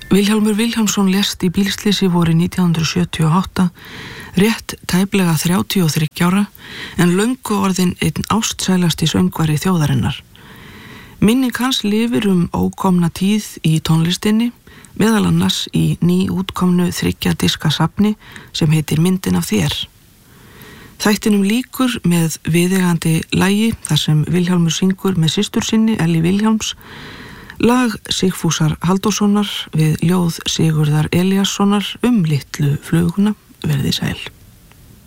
Vilhjálmur Vilhjálmsson lést í bílslysi vorið 1978, rétt tæplega 33 ára, en löngu orðinn einn ástsælasti söngvari þjóðarinnar. Minning hans lifir ókomna tíð í tónlistinni, meðal annars í nýútkomnu 3 diska safni sem heitir Myndin af þér. Þættinum lýkur með viðeigandi lagi þar sem Vilhjálmur syngur með systur sinni Elli Vilhjálms, lag Sigfúsar Halldórssonar við ljóð Sigurðar Elíassonar litlu fluguna. Verið sæl.